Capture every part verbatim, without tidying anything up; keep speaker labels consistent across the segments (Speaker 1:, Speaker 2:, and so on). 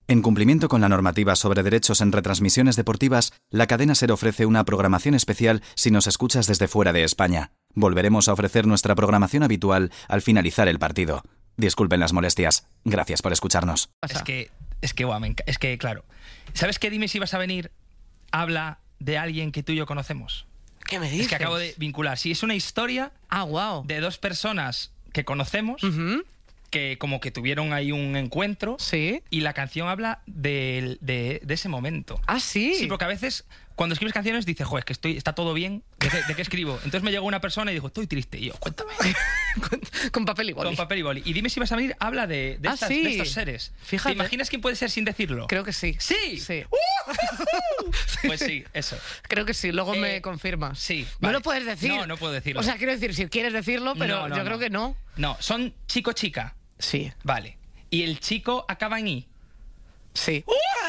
Speaker 1: En cumplimiento con la normativa sobre derechos en retransmisiones deportivas, la cadena SER ofrece una programación especial si nos escuchas desde fuera de España. Volveremos a ofrecer nuestra programación habitual al finalizar el partido. Disculpen las molestias. Gracias por escucharnos.
Speaker 2: Es que, es que, guau, me enca- es que, claro. ¿Sabes qué? Dime si vas a venir. Habla de alguien que tú y yo conocemos.
Speaker 3: ¿Qué me dices?
Speaker 2: Es que acabo de vincular. Sí, es una historia
Speaker 3: Ah, wow.
Speaker 2: de dos personas que conocemos,
Speaker 3: Ujú.
Speaker 2: que como que tuvieron ahí un encuentro.
Speaker 3: Sí.
Speaker 2: Y la canción habla de, de, de ese momento.
Speaker 3: Ah, sí.
Speaker 2: Sí, porque a veces cuando escribes canciones dices, joder, es que estoy, está todo bien, ¿de qué, de qué escribo? Entonces me llegó una persona y dijo, estoy triste. Y yo, cuéntame.
Speaker 3: con, con papel y boli.
Speaker 2: Con papel y boli. Y dime si vas a venir, habla de, de,
Speaker 3: Ah,
Speaker 2: estas-
Speaker 3: sí.
Speaker 2: de estos seres.
Speaker 3: Fíjate.
Speaker 2: ¿Te imaginas quién puede ser sin decirlo?
Speaker 3: Creo que sí.
Speaker 2: ¡Sí!
Speaker 3: Sí.
Speaker 2: Pues sí, eso.
Speaker 3: Creo que sí, luego
Speaker 2: Eh,
Speaker 3: me confirmas.
Speaker 2: sí,
Speaker 3: No
Speaker 2: vale.
Speaker 3: lo puedes decir.
Speaker 2: No, no puedo decirlo.
Speaker 3: O sea, quiero decir, si quieres decirlo, pero
Speaker 2: No, no,
Speaker 3: yo
Speaker 2: no.
Speaker 3: creo que no.
Speaker 2: No, son chico-chica.
Speaker 3: Sí,
Speaker 2: Vale. Y el chico acaba en I.
Speaker 3: sí.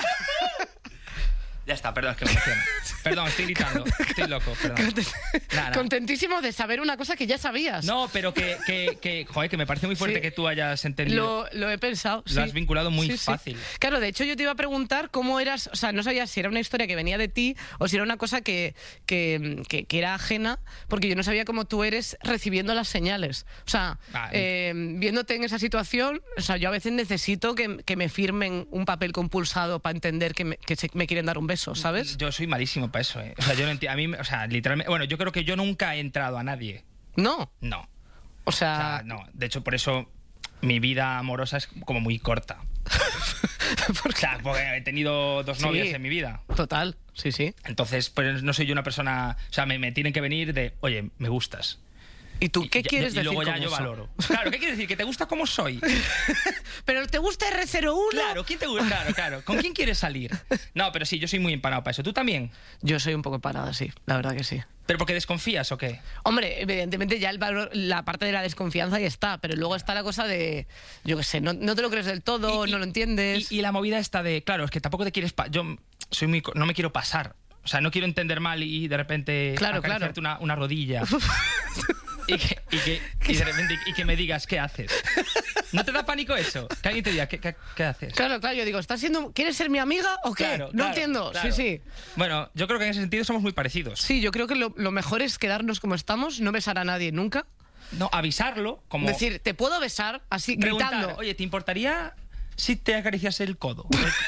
Speaker 2: Ya está, perdón, es que me emociono. Perdón, estoy gritando. Estoy loco, perdón. Nada, nada.
Speaker 3: Contentísimo de saber una cosa que ya sabías.
Speaker 2: No, pero que, que, que, joder, que me parece muy fuerte
Speaker 3: Sí.
Speaker 2: que tú hayas entendido.
Speaker 3: Lo, lo he pensado.
Speaker 2: Lo
Speaker 3: sí.
Speaker 2: has vinculado muy
Speaker 3: Sí, sí.
Speaker 2: fácil.
Speaker 3: Claro, de hecho yo te iba a preguntar cómo eras, o sea, no sabía si era una historia que venía de ti o si era una cosa que, que, que- que era ajena, porque yo no sabía cómo tú eres recibiendo las señales. O sea,
Speaker 2: Vale.
Speaker 3: eh, viéndote en esa situación, o sea, yo a veces necesito que, que me firmen un papel compulsado para entender que, me, que se- me quieren dar un beso, ¿sabes?
Speaker 2: Yo soy malísimo para eso, ¿eh? O sea, yo no entiendo. A mí, o sea, literalmente. Bueno, yo creo que yo nunca he entrado a nadie.
Speaker 3: No.
Speaker 2: No.
Speaker 3: O
Speaker 2: O
Speaker 3: sea,
Speaker 2: sea, no. De hecho, por eso mi vida amorosa es como muy corta. O sea, porque he tenido dos
Speaker 3: Sí.
Speaker 2: novias en mi vida.
Speaker 3: total, sí, sí.
Speaker 2: Entonces, pues no soy yo una persona. O sea, me, me tienen que venir de, oye, me gustas.
Speaker 3: ¿Y tú qué
Speaker 2: Y-
Speaker 3: quieres
Speaker 2: y
Speaker 3: decir
Speaker 2: luego ya
Speaker 3: con
Speaker 2: yo
Speaker 3: eso?
Speaker 2: valoro. Claro, ¿qué quieres decir? ¿Que te gusta como soy?
Speaker 3: ¿Pero te gusta R cero uno?
Speaker 2: Claro, ¿quién te gusta? Claro, claro. ¿Con quién quieres salir? No, pero sí, yo soy muy empanado para eso. ¿Tú también?
Speaker 3: Yo soy un poco parada, sí, la verdad que sí.
Speaker 2: ¿Pero porque desconfías o qué?
Speaker 3: Hombre, evidentemente ya el valor, la parte de la desconfianza ya está, pero luego está la cosa de, yo qué sé, no, no te lo crees del todo,
Speaker 2: Y- y-
Speaker 3: no lo entiendes.
Speaker 2: Y, y la movida está de, claro, es que tampoco te quieres... pa- yo soy muy... co- no me quiero pasar. O sea, no quiero entender mal y de repente
Speaker 3: Claro,
Speaker 2: acariciarte una, una rodilla. y, que, y, que, y de repente y que me digas, ¿qué haces? ¿No te da pánico eso? Que alguien te diga, ¿qué, qué, qué haces?
Speaker 3: Claro, claro, yo digo, ¿estás siendo, ¿quieres ser mi amiga o qué?
Speaker 2: Claro,
Speaker 3: no
Speaker 2: claro,
Speaker 3: entiendo,
Speaker 2: claro.
Speaker 3: sí, sí.
Speaker 2: Bueno, yo creo que en ese sentido somos muy parecidos.
Speaker 3: Sí, yo creo que lo, lo mejor es quedarnos como estamos, no besar a nadie nunca.
Speaker 2: No, avisarlo, como...
Speaker 3: Decir, ¿te puedo besar? Así,
Speaker 2: preguntar,
Speaker 3: gritando.
Speaker 2: oye, ¿te importaría si te acaricias el codo?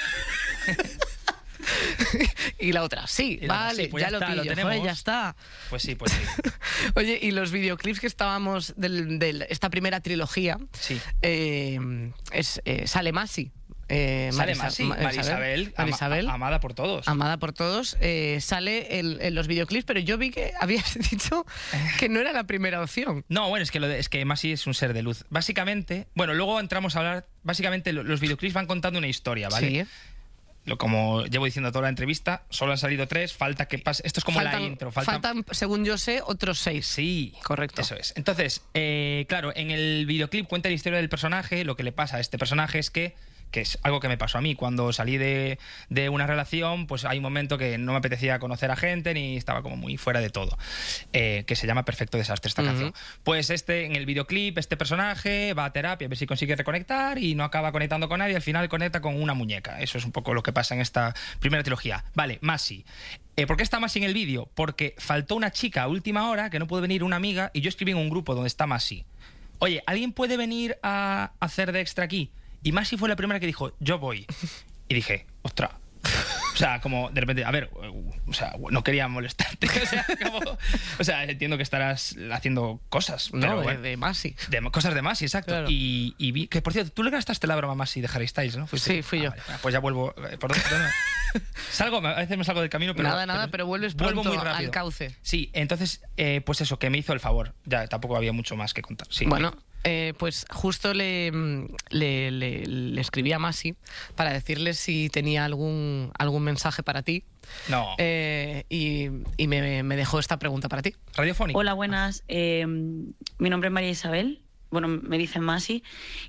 Speaker 3: Y la otra, sí,
Speaker 2: Y la otra,
Speaker 3: vale,
Speaker 2: sí, pues
Speaker 3: ya,
Speaker 2: ya
Speaker 3: lo
Speaker 2: está, lo
Speaker 3: pillo,
Speaker 2: tenemos.
Speaker 3: joder, ya está.
Speaker 2: Pues sí, pues sí.
Speaker 3: Oye, y los videoclips que estábamos de esta primera trilogía,
Speaker 2: Sí.
Speaker 3: eh, es, eh, sale Masi. Eh,
Speaker 2: Sale
Speaker 3: Marisa-
Speaker 2: más, sí.
Speaker 3: Ma-
Speaker 2: Marisabel, ama-
Speaker 3: Marisabel,
Speaker 2: a- amada por todos.
Speaker 3: amada por todos, eh, sale en, en los videoclips, pero yo vi que habías dicho que no era la primera opción.
Speaker 2: No, bueno, es que, lo de- es que Masi es un ser de luz. Básicamente, bueno, luego entramos a hablar, básicamente lo- los videoclips van contando una historia, ¿vale?
Speaker 3: Sí.
Speaker 2: Lo, como llevo diciendo toda la entrevista, solo han salido tres, falta que pase, esto es como
Speaker 3: faltan,
Speaker 2: la intro, falta...
Speaker 3: faltan, según yo sé, otros seis.
Speaker 2: Sí,
Speaker 3: Correcto.
Speaker 2: Eso es. Entonces, eh, claro, en el videoclip cuenta la historia del personaje. Lo que le pasa a este personaje es que, que es algo que me pasó a mí. Cuando salí de, de una relación, pues hay un momento que no me apetecía conocer a gente ni estaba como muy fuera de todo. Eh, que se llama Perfecto Desastre esta
Speaker 3: Ujú.
Speaker 2: canción. Pues este, en el videoclip, este personaje va a terapia a ver si consigue reconectar y no acaba conectando con nadie. Al final conecta con una muñeca. Eso es un poco lo que pasa en esta primera trilogía. Vale, Masi. Eh, ¿Por qué está Masi en el vídeo? Porque faltó una chica a última hora, que no pudo venir una amiga, y yo escribí en un grupo donde está Masi. Oye, ¿alguien puede venir a hacer de extra aquí? Y Masi fue la primera que dijo, yo voy. Y dije, ostras. O sea, como de repente, a ver, o sea, no quería molestarte. O sea, como- o sea, entiendo que estarás haciendo cosas.
Speaker 3: No,
Speaker 2: pero
Speaker 3: de,
Speaker 2: bueno,
Speaker 3: de Masi.
Speaker 2: de cosas de Masi, exacto.
Speaker 3: Claro.
Speaker 2: Y, y vi que, por cierto, tú le gastaste la broma a Masi de Harry Styles, ¿no? ¿Fuiste?
Speaker 3: Sí, fui yo.
Speaker 2: vale. Pues ya vuelvo. eh, ¿Por dónde? ¿Dónde? Salgo, a veces me salgo del camino, pero...
Speaker 3: nada, nada, pero vuelves
Speaker 2: vuelvo
Speaker 3: pronto
Speaker 2: muy rápido.
Speaker 3: al cauce.
Speaker 2: Sí, entonces, eh, pues eso, que me hizo el favor. Ya, tampoco había mucho más que contar. Sí.
Speaker 3: Bueno, eh, pues justo le, le, le- le escribí a Masi para decirle si tenía algún, algún mensaje para ti.
Speaker 2: No,
Speaker 3: Eh, y y me, me dejó esta pregunta para ti.
Speaker 2: radiofónico.
Speaker 4: Hola, buenas. Eh, mi nombre es María Isabel. Bueno, me dicen Masi.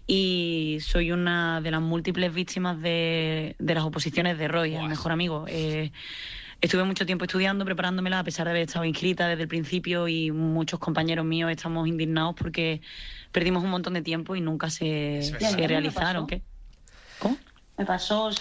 Speaker 4: Y soy una de las múltiples víctimas de, de las oposiciones de Roy,
Speaker 2: Buah.
Speaker 4: el mejor amigo. Eh, estuve mucho tiempo estudiando, preparándomela, a pesar de haber estado inscrita desde el principio, y muchos compañeros míos estamos indignados porque perdimos un montón de tiempo y nunca se,
Speaker 2: Es verdad.
Speaker 4: se realizaron. ¿Qué? ¿Cómo?
Speaker 5: Me pasó,